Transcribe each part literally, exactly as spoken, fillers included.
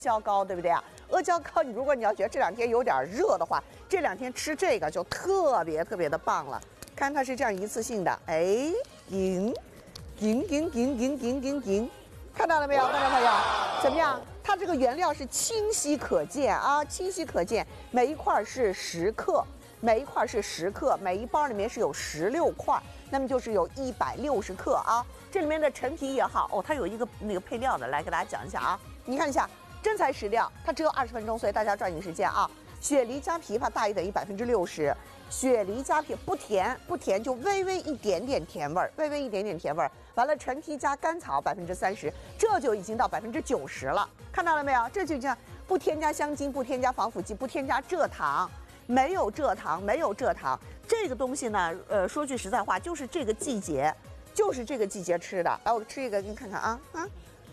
椒膏，对不对啊？阿胶糕，你如果你要觉得这两天有点热的话，这两天吃这个就特别特别的棒了。看它是这样一次性的，哎，顶，顶顶顶顶顶顶顶，看到了没有，观众朋友？怎么样？它这个原料是清晰可见啊，清晰可见，每一块是十克，每一块是十克，每一包里面是有十六块，那么就是有一百六十克啊。这里面的陈皮也好哦，它有一个那个配料的，来给大家讲一下啊，你看一下。真材实料，它只有二十分钟，所以大家抓紧时间啊！雪梨加枇杷大于等于百分之六十，雪梨加枇不甜不甜，就微微一点点甜味儿，微微一点点甜味儿。完了，陈皮加甘草百分之三十，这就已经到百分之九十了，看到了没有？这就叫不添加香精，不添加防腐剂，不添加蔗糖，没有蔗糖，没有蔗糖。这个东西呢，呃，说句实在话，就是这个季节，就是这个季节吃的。来，我吃一个给你看看啊啊！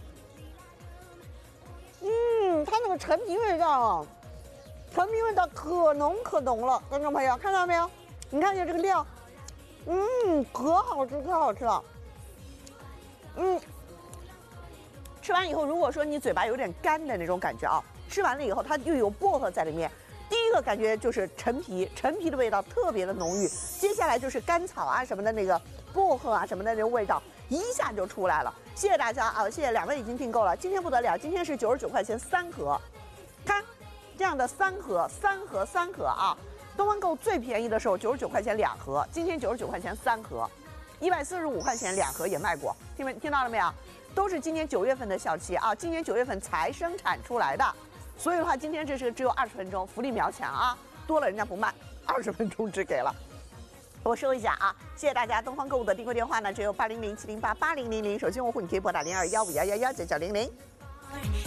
嗯，它那个陈皮味道啊，陈皮味道可浓可浓了，观众朋友看到没有？你看一下这个料，嗯，可好吃可好吃了。嗯，吃完以后，如果说你嘴巴有点干的那种感觉啊，吃完了以后它又有薄荷在里面。第一个感觉就是陈皮，陈皮的味道特别的浓郁，接下来就是甘草啊什么的那个薄荷啊什么的那个味道。一下就出来了，谢谢大家啊！谢谢两位已经订购了，今天不得了，今天是九十九块钱三盒，看这样的三盒，三盒三盒啊！东方购最便宜的时候九十九块钱两盒，今天九十九块钱三盒，一百四十五块钱两盒也卖过，听没听到了没有？都是今年九月份的效期啊，今年九月份才生产出来的，所以的话，今天这是只有二十分钟，福利秒抢啊，多了人家不卖，二十分钟只给了。我说一下啊，谢谢大家！东方购物的订购电话呢，只有八零零七零八八零零零，手机用户你可以拨打零二幺五幺幺幺九九零零。